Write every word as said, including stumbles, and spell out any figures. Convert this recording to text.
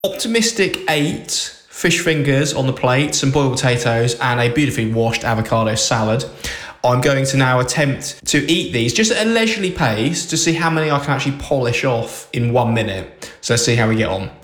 Optimistic eight fish fingers on the plate, some boiled potatoes, and a beautifully washed avocado salad. I'm going to now attempt to eat these just at a leisurely pace to see how many I can actually polish off in one minute. So let's see how we get on.